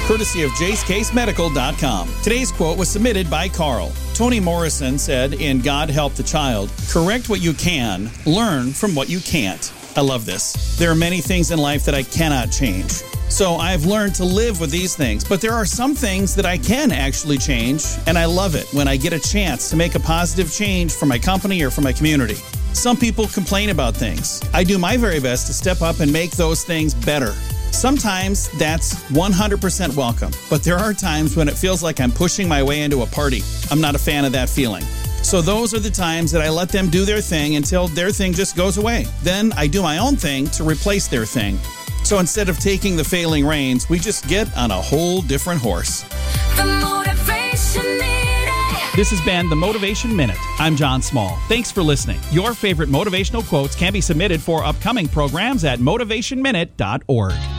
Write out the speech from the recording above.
courtesy of JaceCaseMedical.com. Today's quote was submitted by Carl. Toni Morrison said in God Help the Child, correct what you can, learn from what you can't. I love this. There are many things in life that I cannot change. So I've learned to live with these things, but there are some things that I can actually change, and I love it when I get a chance to make a positive change for my company or for my community. Some people complain about things. I do my very best to step up and make those things better. Sometimes that's 100% welcome, but there are times when it feels like I'm pushing my way into a party. I'm not a fan of that feeling. So those are the times that I let them do their thing until their thing just goes away. Then I do my own thing to replace their thing. So instead of taking the failing reins, we just get on a whole different horse. The Motivation Minute. This has been the Motivation Minute. I'm John Small. Thanks for listening. Your favorite motivational quotes can be submitted for upcoming programs at motivationminute.org.